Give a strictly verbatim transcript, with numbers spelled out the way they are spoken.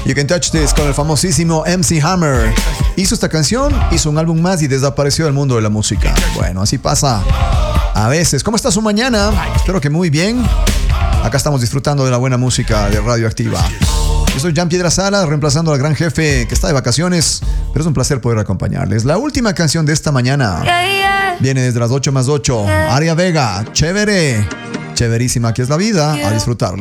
You Can Touch This con el famosísimo M C Hammer. Hizo esta canción, hizo un álbum más y desapareció del mundo de la música. Bueno, así pasa a veces. ¿Cómo está su mañana? Espero que muy bien. Acá estamos disfrutando de la buena música de Radioactiva. Yo soy Jan Piedra Sala, reemplazando al gran jefe que está de vacaciones, pero es un placer poder acompañarles. La última canción de esta mañana viene desde las ocho más ocho. Aria Vega, chévere, chéverísima que es la vida, a disfrutarla.